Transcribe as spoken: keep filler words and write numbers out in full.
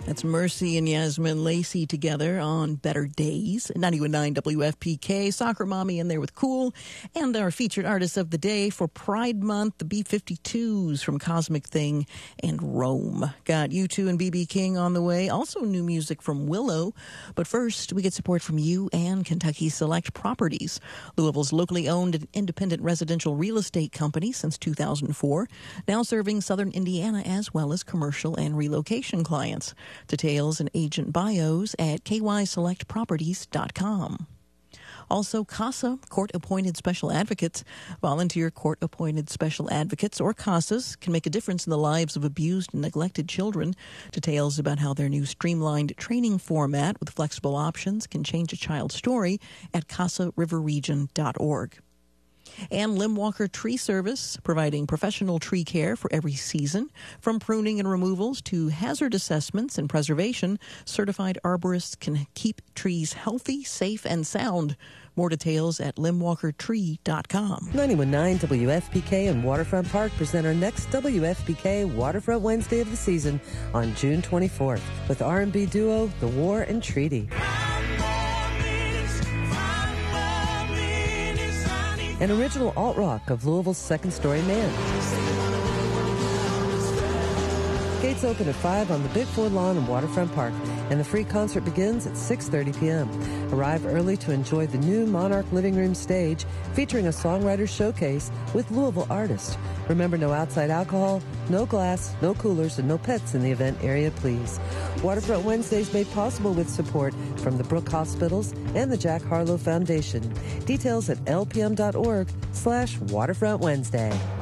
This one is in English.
That's Mercy and Yasmin Lacey together on Better Days. ninety-one point nine W F P K, Soccer Mommy in there with Cool. And our featured artists of the day for Pride Month, the B fifty-twos from Cosmic Thing and Rome. Got U two and B B King on the way. Also new music from Willow. But first, we get support from you and Kentucky Select Properties, Louisville's locally owned and independent residential real estate company since two thousand four, now serving southern Indiana as well as commercial and relocation clients. Details and agent bios at k y select properties dot com. Also, CASA, Court-Appointed Special Advocates. Volunteer Court-Appointed Special Advocates, or CASAs, can make a difference in the lives of abused and neglected children. Details about how their new streamlined training format with flexible options can change a child's story at casa river region dot org. And Limwalker Tree Service, providing professional tree care for every season. From pruning and removals to hazard assessments and preservation, certified arborists can keep trees healthy, safe, and sound. More details at limwalker tree dot com. ninety-one point nine W F P K and Waterfront Park present our next W F P K Waterfront Wednesday of the season on June twenty-fourth with R and B duo The War and Treaty. An original alt-rock of Louisville's Second Story Man. Gates open at five on the Big Four Lawn in Waterfront Park, and the free concert begins at six thirty p.m. Arrive early to enjoy the new Monarch Living Room stage featuring a songwriter showcase with Louisville artists. Remember, no outside alcohol, no glass, no coolers, and no pets in the event area, please. Waterfront Wednesdays made possible with support from the Brook Hospitals and the Jack Harlow Foundation. Details at l p m dot org slash Waterfront Wednesday.